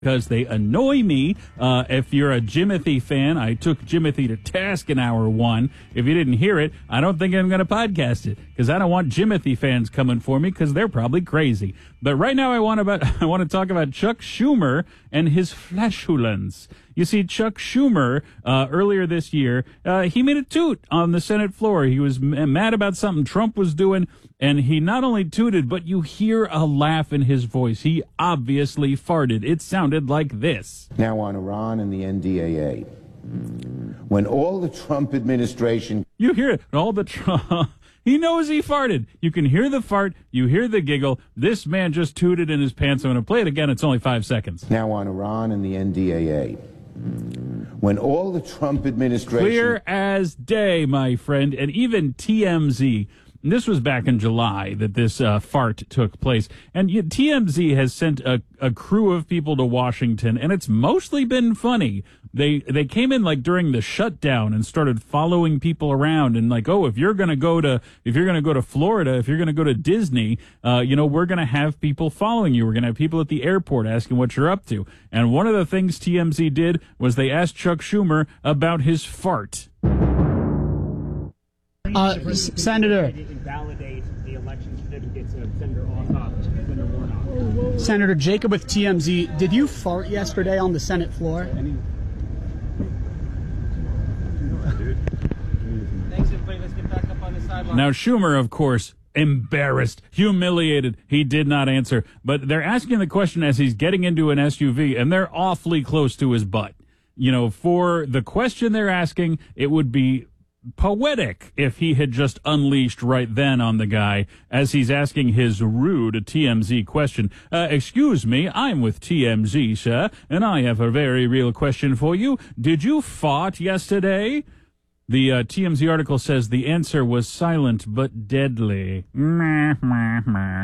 because they annoy me. If you're a Jimothy fan, I took Jimothy to task in hour one. If you didn't hear it, I don't think I'm going to podcast it because I don't want Jimothy fans coming for me because they're probably crazy. But right now I want to talk about Chuck Schumer and his flatulence. You see, Chuck Schumer, earlier this year, he made a toot on the Senate floor. He was mad about something Trump was doing, and he not only tooted, but you hear a laugh in his voice. He obviously farted. It sounded like this. Now on Iran and the NDAA. When all the Trump administration... You hear it. All the Trump... He knows he farted. You can hear the fart. You hear the giggle. This man just tooted in his pants. I'm going to play it again. It's only 5 seconds. Now on Iran and the NDAA. When all the Trump administration... Clear as day, my friend. And even TMZ... And this was back in July that this fart took place. And TMZ has sent a crew of people to Washington, and it's mostly been funny. They came in like during the shutdown and started following people around and like, oh, if you're gonna go to Florida, if you're gonna go to Disney, we're gonna have people following you. We're gonna have people at the airport asking what you're up to. And one of the things TMZ did was they asked Chuck Schumer about his fart. Senator. Invalidate the election certificates of Senator Ossoff, Senator Warnock. Senator Jacob with TMZ, did you fart yesterday on the Senate floor? Thanks, everybody. Let's get back up on the sideline. Now, Schumer, of course, embarrassed, humiliated. He did not answer. But they're asking the question as he's getting into an SUV, and they're awfully close to his butt. You know, for the question they're asking, it would be poetic if he had just unleashed right then on the guy as he's asking his rude TMZ question. Excuse me, I'm with TMZ, sir, and I have a very real question for you. Did you fart yesterday? The TMZ article says the answer was silent but deadly. TMZ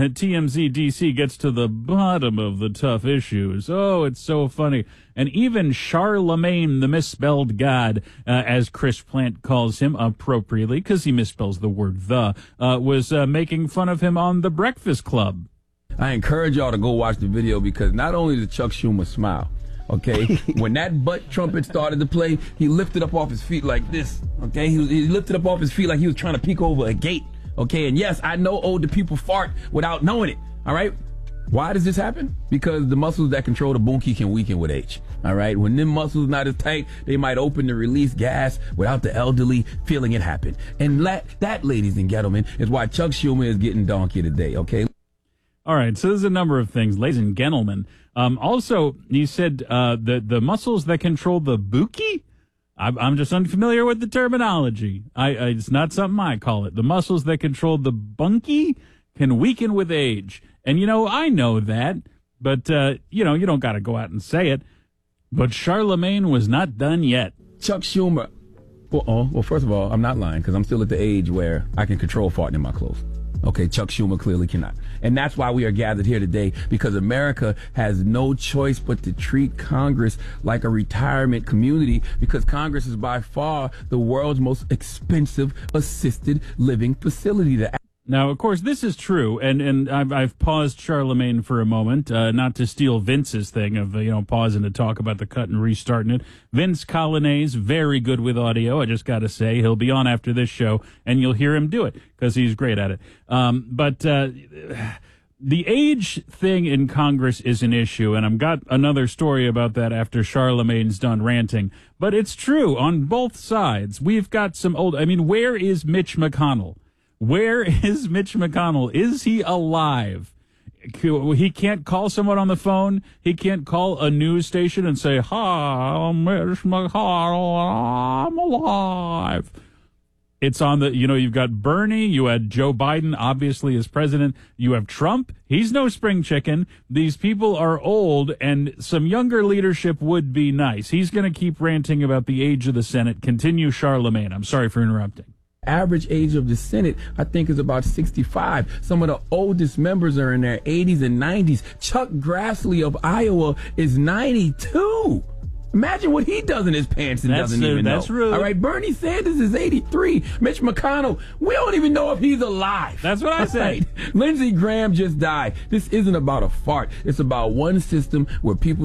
DC gets to the bottom of the tough issues. Oh, it's so funny. And even Charlemagne, the misspelled god, as Chris Plant calls him appropriately, because he misspells the word the, was making fun of him on The Breakfast Club. I encourage y'all to go watch the video because not only did Chuck Schumer smile, okay, when that butt trumpet started to play, he lifted up off his feet like this, okay? He lifted up off his feet like he was trying to peek over a gate, okay? And yes, I know older people fart without knowing it, all right? Why does this happen? Because the muscles that control the bunkie can weaken with age, all right? When them muscles not as tight, they might open to release gas without the elderly feeling it happen. And that, ladies and gentlemen, is why Chuck Schumer is getting donkey today, okay? All right, so there's a number of things, ladies and gentlemen. Also, you said the muscles that control the buki? I'm just unfamiliar with the terminology. It's not something I call it. The muscles that control the bunkie can weaken with age. And, I know that, but, you don't got to go out and say it. But Charlemagne was not done yet. Chuck Schumer. Well, first of all, I'm not lying because I'm still at the age where I can control farting in my clothes. Okay, Chuck Schumer clearly cannot. And that's why we are gathered here today, because America has no choice but to treat Congress like a retirement community, because Congress is by far the world's most expensive assisted living facility. Now, of course, this is true, and I've paused Charlemagne for a moment, not to steal Vince's thing of, pausing to talk about the cut and restarting it. Vince Colonnese, very good with audio, I just got to say. He'll be on after this show, and you'll hear him do it, because he's great at it. But the age thing in Congress is an issue, and I've got another story about that after Charlemagne's done ranting. But it's true, on both sides. We've got some old... where is Mitch McConnell? Where is Mitch McConnell? Is he alive? He can't call someone on the phone. He can't call a news station and say, "Hi, I'm Mitch McConnell. I'm alive." It's on the, you've got Bernie. You had Joe Biden, obviously, as president. You have Trump. He's no spring chicken. These people are old, and some younger leadership would be nice. He's going to keep ranting about the age of the Senate. Continue, Charlemagne. I'm sorry for interrupting. Average age of the Senate, I think, is about 65. Some of the oldest members are in their 80s and 90s. Chuck Grassley of Iowa is 92. Imagine what he does in his pants and doesn't even know. That's rude. All right, Bernie Sanders is 83. Mitch McConnell, we don't even know if he's alive. That's what I said. Right. Lindsey Graham just died. This isn't about a fart. It's about one system where people